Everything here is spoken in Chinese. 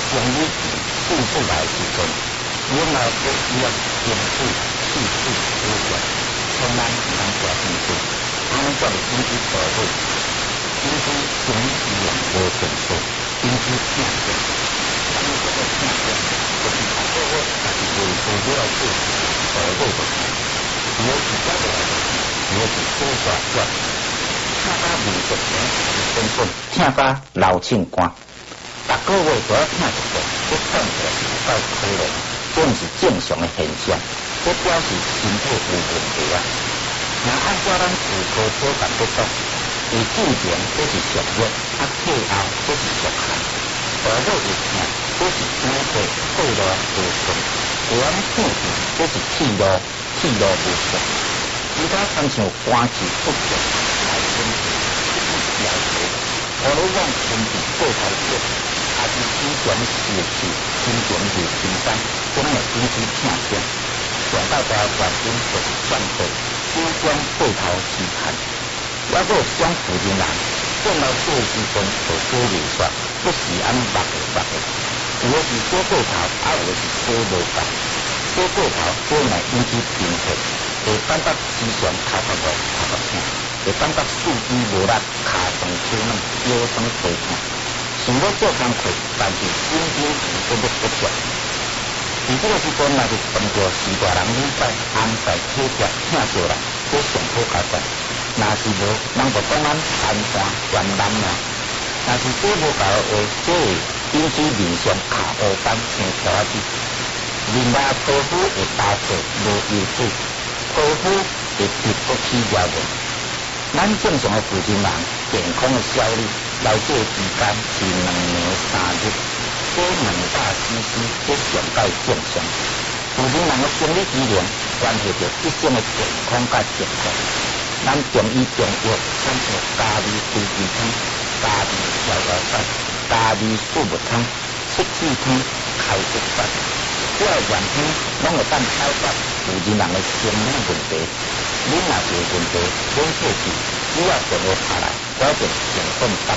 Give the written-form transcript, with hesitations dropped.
从你付出来时阵，原来都需要经济、技术、资源，从咱人家进去，安怎的经济保护，经济总是用无成数，经济欠债，咱们这个欠债，就是通过我家己维护了去保护的，我是家的，我是多少少，听家民俗名是身份，听家老庆官。逐个月都要听一个，这看起来是够可怜，这毋是正常的现象，这表示身体有问题啊。若按照咱妇科所讲的讲，伊进前这是属热，退后这是属寒，大脑一痛这是身体过热无顺，有安尼痛痛这是气路无顺，其他亲像关节不顺来身体要求，我哋讲身体过头热。也是心悬血气，心悬如心山，这样的经济欠钱，上到大原因就是上辈心光过头期限，还有相负的人，见到这时阵就多流血，不是按目的，有的是多过头，有的是多无够，多过头这来引起贫血，会感觉时常头壳热、头壳痛，会感觉四肢无力、脚酸手软、腰酸背痛。想要做工课，但是心情都不足。伫这个时阵，若是碰到四大人礼拜安排体贴请小人，这上好加载。若是无，人就讲咱寒寒全难啊。若是这无够的话，这会引起面上卡乌斑、青条子，面内皮肤会焦灼无油水，皮肤会皮肤起条纹。咱正常的负责人健康的效率。来这期间是2年3日，这200cc这上到正常。负责人的生理机能关系着一生的健康甲健康。咱中医中药产生咖喱飞鸡汤、咖喱逍遥饭、咖喱素木汤、七气汤、开腹饭，这原汤拢会当解决负责人的生理问题。你若有问题，免客气，只要电话打来，我就尽快答